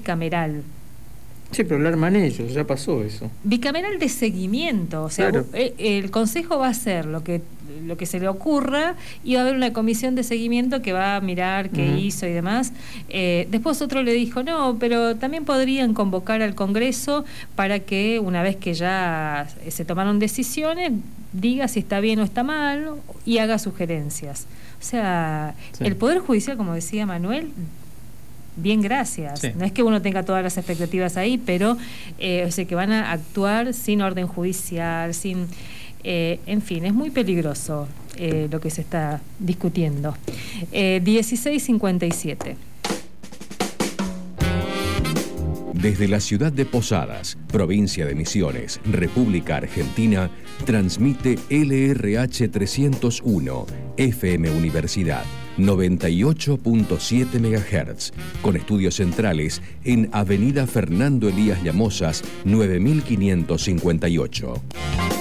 bicameral. Sí, pero lo arman ellos, ya pasó eso. Bicameral de seguimiento, o sea, claro. El Consejo va a hacer lo que se le ocurra y va a haber una comisión de seguimiento que va a mirar qué hizo y demás. Después otro le dijo, no, pero también podrían convocar al Congreso para que una vez que ya se tomaron decisiones, diga si está bien o está mal y haga sugerencias. O sea, sí. El Poder Judicial, como decía Manuel, bien, gracias. Sí. No es que uno tenga todas las expectativas ahí, pero o sea, que van a actuar sin orden judicial, sin... en fin, es muy peligroso lo que se está discutiendo. 16:57. Desde la ciudad de Posadas, provincia de Misiones, República Argentina, transmite LRH 301, FM Universidad, 98.7 MHz, con estudios centrales en Avenida Fernando Elías Llamosas, 9558.